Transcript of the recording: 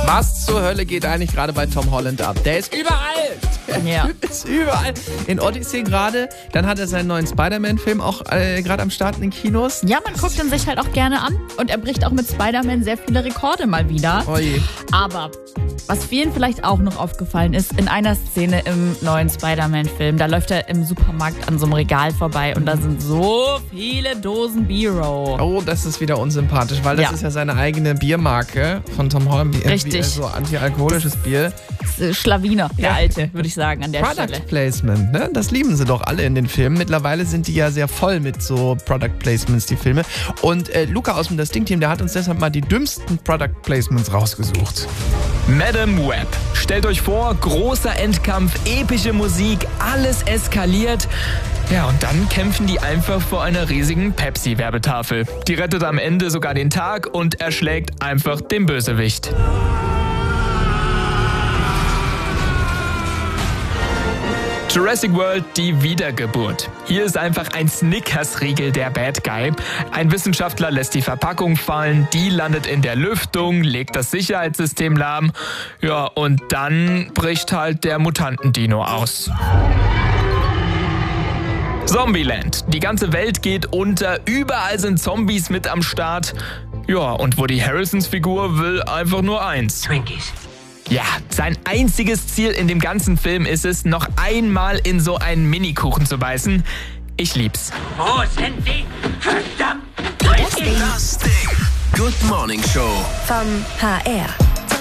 Was zur Hölle geht eigentlich gerade bei Tom Holland ab? Der ist überall. Ja. Der ist überall. In Odyssey gerade. Dann hat er seinen neuen Spider-Man-Film auch gerade am Start in den Kinos. Ja, man guckt ihn sich halt auch gerne an. Und er bricht auch mit Spider-Man sehr viele Rekorde mal wieder. Oh je. Aber was vielen vielleicht auch noch aufgefallen ist, in einer Szene im neuen Spider-Man-Film, da läuft er im Supermarkt an so einem Regal vorbei und da sind so viele Dosen Biro. Oh, das ist wieder unsympathisch, weil das ist ja seine eigene Biermarke von Tom Holland. Richtig. So antialkoholisches Bier. Schlawiner, der Alte, würde ich sagen, an der Product Stelle. Placement, ne? Das lieben sie doch alle in den Filmen. Mittlerweile sind die ja sehr voll mit so Product Placements, die Filme. Und Luca aus dem Das Ding-Team, der hat uns deshalb mal die dümmsten Product Placements rausgesucht. Madame Web. Stellt euch vor, großer Endkampf, epische Musik, alles eskaliert. Ja, und dann kämpfen die einfach vor einer riesigen Pepsi-Werbetafel. Die rettet am Ende sogar den Tag und erschlägt einfach den Bösewicht. Jurassic World, die Wiedergeburt. Hier ist einfach ein Snickers-Riegel der Bad Guy. Ein Wissenschaftler lässt die Verpackung fallen, die landet in der Lüftung, legt das Sicherheitssystem lahm. Ja, und dann bricht halt der Mutantendino aus. Zombieland. Die ganze Welt geht unter, überall sind Zombies mit am Start. Ja, und Woody Harrelsons Figur will einfach nur eins. Twinkies. Ja, sein einziges Ziel in dem ganzen Film ist es, noch einmal in so einen Minikuchen zu beißen. Ich lieb's. Wo sind die? Verdammt! Das Ding. Good Morning Show. Vom HR.